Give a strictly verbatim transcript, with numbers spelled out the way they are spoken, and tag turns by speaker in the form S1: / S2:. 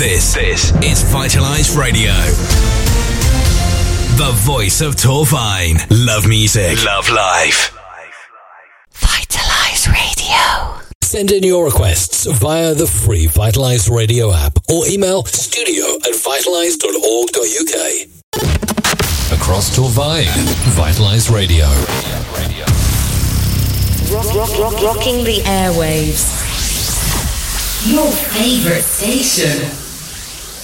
S1: This, this is Vitalize Radio. The voice of Torvine. Love music. Love life.
S2: Vitalize Radio.
S3: Send in your requests via the free Vitalize Radio app or email studio at vitalize dot org dot uk. Across Torvine, Vitalize Radio.
S2: Rock, rock, rock, rocking the airwaves. Your favorite station.